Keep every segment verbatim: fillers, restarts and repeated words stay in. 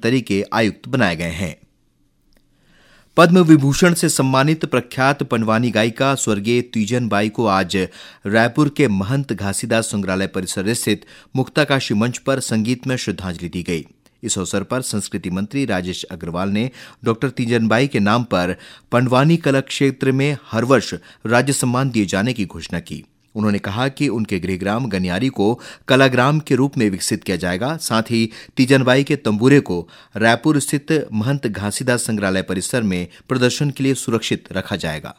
धमतरी के आयुक्त बनाए गए हैं। पद्म विभूषण से सम्मानित प्रख्यात पंडवानी गायिका स्वर्गीय तीजन बाई को आज रायपुर के महंत घासीदास संग्रहालय परिसर स्थित मुक्ताकाशी मंच पर संगीत में श्रद्धांजलि दी गई। इस अवसर पर संस्कृति मंत्री राजेश अग्रवाल ने डॉक्टर तीजन बाई के नाम पर पंडवानी कला क्षेत्र में हर वर्ष राज्य सम्मान दिए जाने की घोषणा की। उन्होंने कहा कि उनके गृहग्राम गनियारी को कलाग्राम के रूप में विकसित किया जाएगा। साथ ही तीजन बाई के तंबूरे को रायपुर स्थित महंत घासीदास संग्रहालय परिसर में प्रदर्शन के लिए सुरक्षित रखा जाएगा।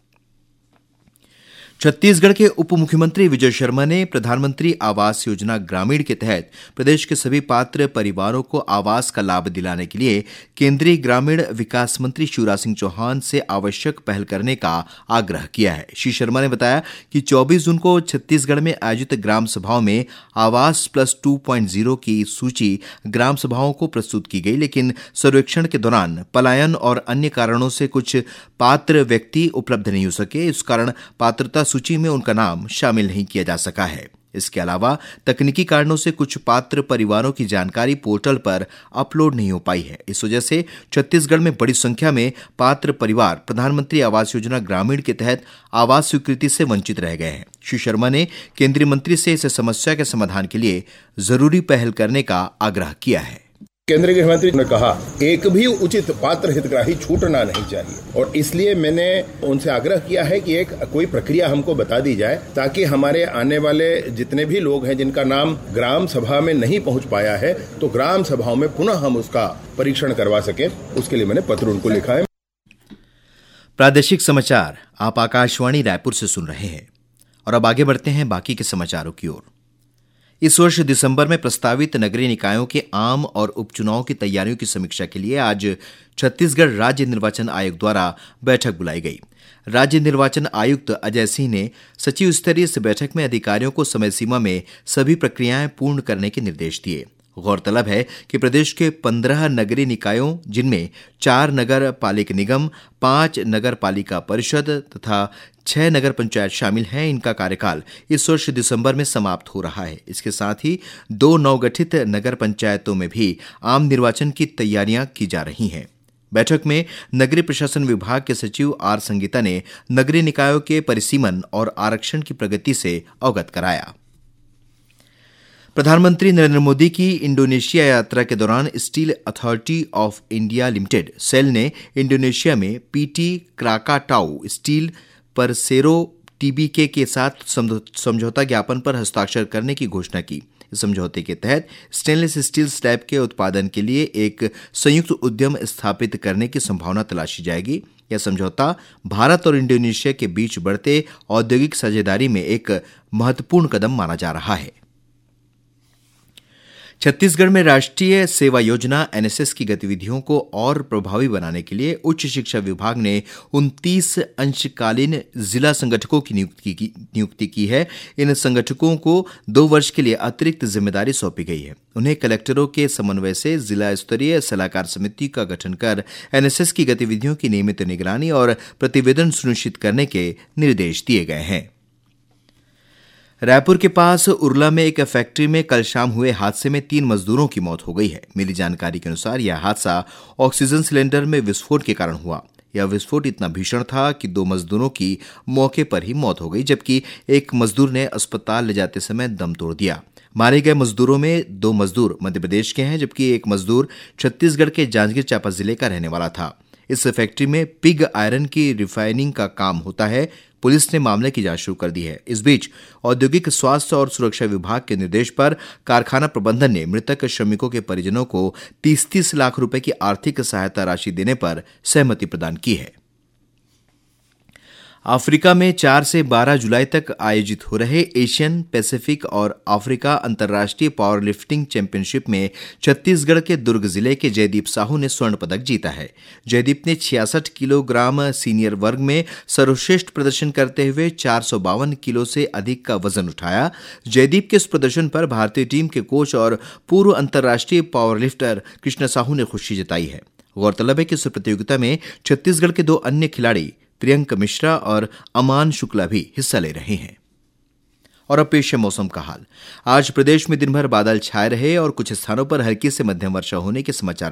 छत्तीसगढ़ के उप मुख्यमंत्री विजय शर्मा ने प्रधानमंत्री आवास योजना ग्रामीण के तहत प्रदेश के सभी पात्र परिवारों को आवास का लाभ दिलाने के लिए केंद्रीय ग्रामीण विकास मंत्री शिवराज सिंह चौहान से आवश्यक पहल करने का आग्रह किया है। श्री शर्मा ने बताया कि चौबीस जून को छत्तीसगढ़ में आयोजित ग्राम सभाओं में आवास प्लस टू पॉइंट ज़ीरो की सूची ग्राम सभाओं को प्रस्तुत की गई, लेकिन सर्वेक्षण के दौरान पलायन और अन्य कारणों से कुछ पात्र व्यक्ति उपलब्ध नहीं हो सके। इस कारण पात्रता सूची में उनका नाम शामिल नहीं किया जा सका है। इसके अलावा तकनीकी कारणों से कुछ पात्र परिवारों की जानकारी पोर्टल पर अपलोड नहीं हो पाई है। इस वजह से छत्तीसगढ़ में बड़ी संख्या में पात्र परिवार प्रधानमंत्री आवास योजना ग्रामीण के तहत आवास स्वीकृति से वंचित रह गए हैं। श्री शर्मा ने केंद्रीय मंत्री से इस समस्या के समाधान के लिए जरूरी पहल करने का आग्रह किया है। केंद्रीय गृह मंत्री ने कहा एक भी उचित पात्र हितग्राही छूटना नहीं चाहिए और इसलिए मैंने उनसे आग्रह किया है कि एक कोई प्रक्रिया हमको बता दी जाए ताकि हमारे आने वाले जितने भी लोग हैं जिनका नाम ग्राम सभा में नहीं पहुंच पाया है तो ग्राम सभाओं में पुनः हम उसका परीक्षण करवा सकें। उसके लिए मैंने पत्र उनको लिखा है। प्रादेशिक समाचार आप आकाशवाणी रायपुर से सुन रहे हैं और अब आगे बढ़ते हैं बाकी के समाचारों की ओर। इस वर्ष दिसंबर में प्रस्तावित नगरीय निकायों के आम और उपचुनाव की तैयारियों की समीक्षा के लिए आज छत्तीसगढ़ राज्य निर्वाचन आयोग द्वारा बैठक बुलाई गई। राज्य निर्वाचन आयुक्त अजय सिंह ने सचिव स्तरीय इस बैठक में अधिकारियों को समय सीमा में सभी प्रक्रियाएं पूर्ण करने के निर्देश दिए। गौरतलब है कि प्रदेश के पंद्रह नगरीय निकायों, जिनमें चार नगर पालिक निगम, पांच नगर पालिका परिषद तथा छह नगर पंचायत शामिल हैं, इनका कार्यकाल इस वर्ष दिसंबर में समाप्त हो रहा है। इसके साथ ही दो नवगठित नगर पंचायतों में भी आम निर्वाचन की तैयारियां की जा रही हैं। बैठक में नगरीय प्रशासन विभाग के सचिव आर संगीता ने नगरीय निकायों के परिसीमन और आरक्षण की प्रगति से अवगत कराया। प्रधानमंत्री नरेंद्र मोदी की इंडोनेशिया यात्रा के दौरान steel authority of India limited cell ने इंडोनेशिया में पीटी क्राकाटाउ स्टील परसेरो टीबीके के साथ समझौता ज्ञापन पर हस्ताक्षर करने की घोषणा की। इस समझौते के तहत स्टेनलेस स्टील स्लैब के उत्पादन के लिए एक संयुक्त उद्यम स्थापित करने की संभावना तलाशी जाएगी। यह समझौता भारत और इंडोनेशिया के बीच बढ़ते औद्योगिक साझेदारी में एक महत्वपूर्ण कदम माना जा रहा है। छत्तीसगढ़ में राष्ट्रीय सेवा योजना एनएसएस की गतिविधियों को और प्रभावी बनाने के लिए उच्च शिक्षा विभाग ने उनतीस अंशकालीन जिला संगठकों की नियुक्ति की, नियुक्ति की है। इन संगठकों को दो वर्ष के लिए अतिरिक्त जिम्मेदारी सौंपी गई है। उन्हें कलेक्टरों के समन्वय से जिला स्तरीय सलाहकार समिति का गठन कर एनएसएस की गतिविधियों की नियमित निगरानी और प्रतिवेदन सुनिश्चित करने के निर्देश दिए गए हैं। रायपुर के पास उरला में एक फैक्ट्री में कल शाम हुए हादसे में तीन मजदूरों की मौत हो गई है। मिली जानकारी के अनुसार यह हादसा ऑक्सीजन सिलेंडर में विस्फोट के कारण हुआ। यह विस्फोट इतना भीषण था कि दो मजदूरों की मौके पर ही मौत हो गई, जबकि एक मजदूर ने अस्पताल ले जाते समय दम तोड़ दिया। मारे गए मजदूरों में दो मजदूर मध्य प्रदेश के हैं, जबकि एक मजदूर छत्तीसगढ़ के जांजगीर चांपा जिले का रहने वाला था। इस फैक्ट्री में पिग आयरन की रिफाइनिंग का काम होता है। पुलिस ने मामले की जांच शुरू कर दी है। इस बीच औद्योगिक स्वास्थ्य और सुरक्षा विभाग के निर्देश पर कारखाना प्रबंधन ने मृतक श्रमिकों के परिजनों को तीस तीस लाख रुपए की आर्थिक सहायता राशि देने पर सहमति प्रदान की है। अफ्रीका में चार से बारह जुलाई तक आयोजित हो रहे एशियन पैसिफिक और अफ्रीका अंतर्राष्ट्रीय पावर लिफ्टिंग चैंपियनशिप में छत्तीसगढ़ के दुर्ग जिले के जयदीप साहू ने स्वर्ण पदक जीता है। जयदीप ने छियासठ किलोग्राम सीनियर वर्ग में सर्वश्रेष्ठ प्रदर्शन करते हुए चार सौ बावन किलो से अधिक का वजन उठाया। जयदीप के इस प्रदर्शन पर भारतीय टीम के कोच और पूर्व अंतर्राष्ट्रीय पावर लिफ्टर कृष्ण साहू ने खुशी जताई है। गौरतलब है कि इस प्रतियोगिता में छत्तीसगढ़ के दो अन्य खिलाड़ी प्रियंक मिश्रा और अमान शुक्ला भी हिस्सा ले रहे हैं। और अब पेश है मौसम का हाल। आज प्रदेश में दिन भर बादल छाए रहे और कुछ स्थानों पर हल्की से मध्यम वर्षा होने के समाचार